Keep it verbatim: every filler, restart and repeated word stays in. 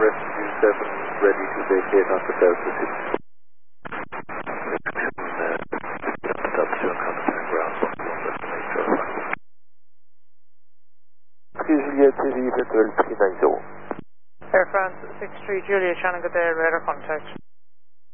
Rescue seven, ready to vacate after Delta six. Juliet T V, virtual three nine zero. Air France six three Juliet, Shannon, good day, radar contact.